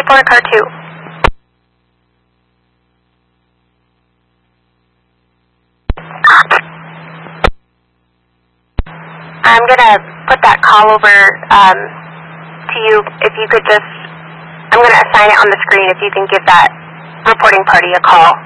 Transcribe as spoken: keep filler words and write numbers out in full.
report car two. I'm going to put that call over um, to you. If you could just, I'm going to assign it on the screen if you can give that reporting party a call.